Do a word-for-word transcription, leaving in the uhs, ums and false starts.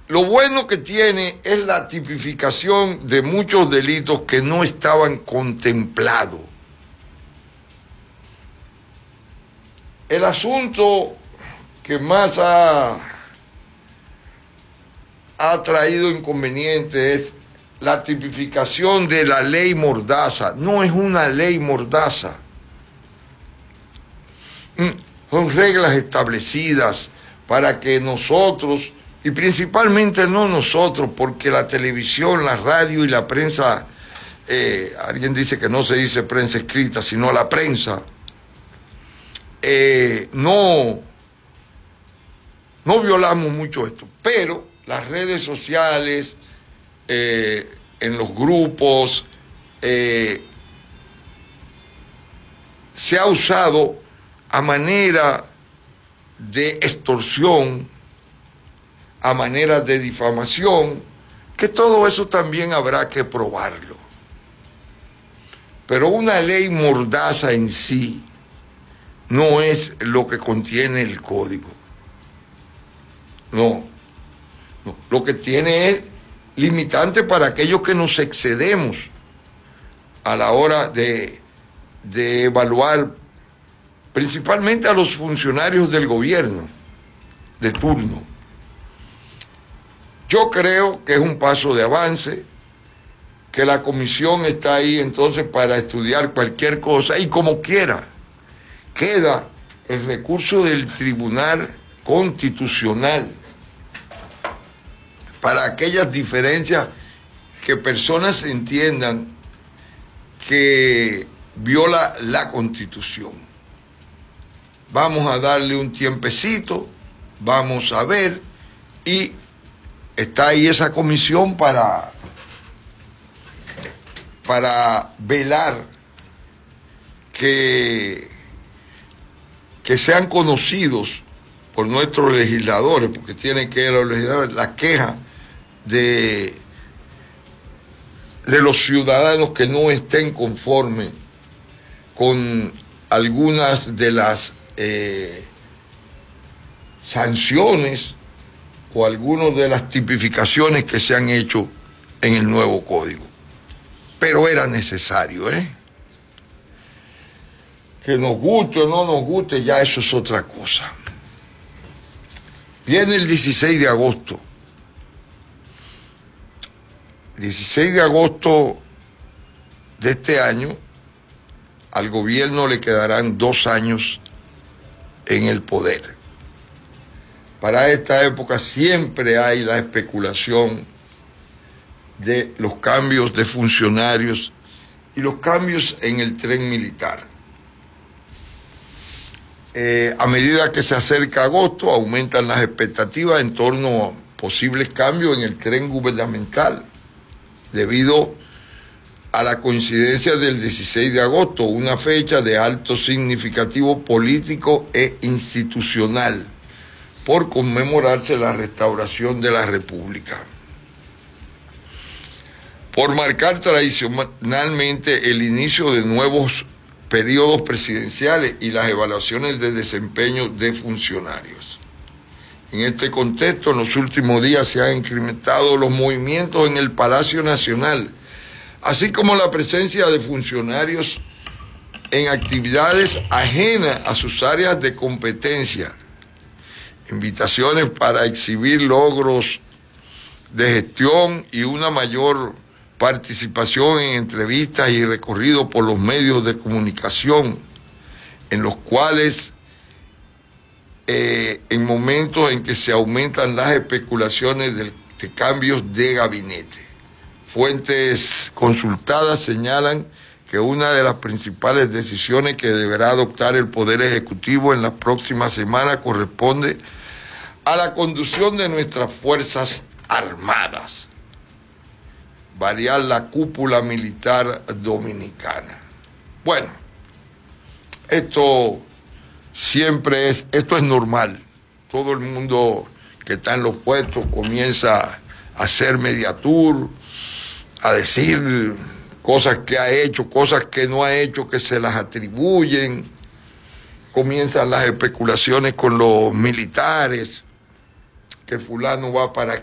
Lo bueno que tiene es la tipificación de muchos delitos que no estaban contemplados. El asunto que más ha, ha traído inconveniente es la tipificación de la ley Mordaza. No es una ley Mordaza. Son reglas establecidas para que nosotros, y principalmente no nosotros, porque la televisión, la radio y la prensa, eh, alguien dice que no se dice prensa escrita, sino la prensa, eh, no, no violamos mucho esto, pero las redes sociales, eh, en los grupos, eh, se ha usado a manera de extorsión, a manera de difamación, que todo eso también habrá que probarlo. Pero una ley Mordaza en sí no es lo que contiene el código. No, no. Lo que tiene es limitante para aquellos que nos excedemos a la hora de, de evaluar principalmente a los funcionarios del gobierno de turno. Yo creo que es un paso de avance, que la comisión está ahí entonces para estudiar cualquier cosa y como quiera. Queda el recurso del Tribunal Constitucional para aquellas diferencias que personas entiendan que viola la Constitución. Vamos a darle un tiempecito, vamos a ver, y está ahí esa comisión para, para velar que, que sean conocidos por nuestros legisladores, porque tienen que los legisladores la queja de, de los ciudadanos que no estén conformes con algunas de las eh, sanciones o algunas de las tipificaciones que se han hecho en el nuevo código. Pero era necesario, ¿eh? Que nos guste o no nos guste, ya eso es otra cosa. Viene el dieciséis de agosto. dieciséis de agosto de este año, al gobierno le quedarán dos años en el poder. Para esta época siempre hay la especulación de los cambios de funcionarios y los cambios en el tren militar. Eh, a medida que se acerca agosto, aumentan las expectativas en torno a posibles cambios en el tren gubernamental, debido a la coincidencia del dieciséis de agosto, una fecha de alto significativo político e institucional, por conmemorarse la restauración de la República. Por marcar tradicionalmente el inicio de nuevos periodos presidenciales y las evaluaciones de desempeño de funcionarios. En este contexto, en los últimos días se han incrementado los movimientos en el Palacio Nacional, así como la presencia de funcionarios en actividades ajenas a sus áreas de competencia, invitaciones para exhibir logros de gestión y una mayor participación en entrevistas y recorridos por los medios de comunicación, en los cuales eh, en momentos en que se aumentan las especulaciones de, de cambios de gabinete. Fuentes consultadas señalan que una de las principales decisiones que deberá adoptar el Poder Ejecutivo en las próximas semanas corresponde a la conducción de nuestras Fuerzas Armadas, variar la cúpula militar dominicana. Bueno, esto siempre es, esto es normal. Todo el mundo que está en los puestos comienza a hacer mediatur, a decir cosas que ha hecho, cosas que no ha hecho, que se las atribuyen. Comienzan las especulaciones con los militares, que fulano va para